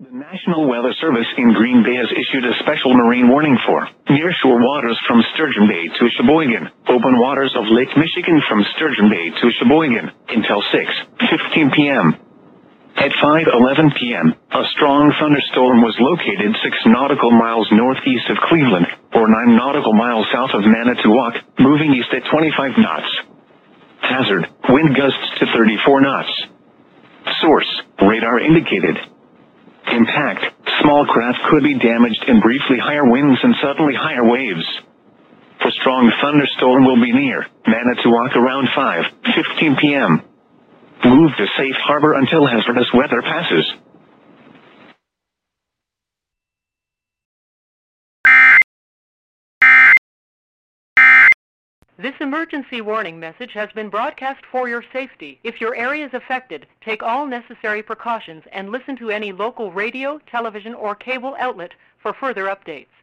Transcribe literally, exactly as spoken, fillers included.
The National Weather Service in Green Bay has issued a special marine warning for nearshore waters from Sturgeon Bay to Sheboygan, open waters of Lake Michigan from Sturgeon Bay to Sheboygan, until six fifteen p m At five eleven p m, a strong thunderstorm was located six nautical miles northeast of Cleveland, or nine nautical miles south of Manitowoc, moving east at twenty-five knots. Hazard, wind gusts to thirty-four knots. Source, radar indicated. Impact, small craft could be damaged in briefly higher winds and suddenly higher waves. For strong thunderstorm will be near Manitowoc around five fifteen p m Move to safe harbor until hazardous weather passes. This emergency warning message has been broadcast for your safety. If your area is affected, take all necessary precautions and listen to any local radio, television, or cable outlet for further updates.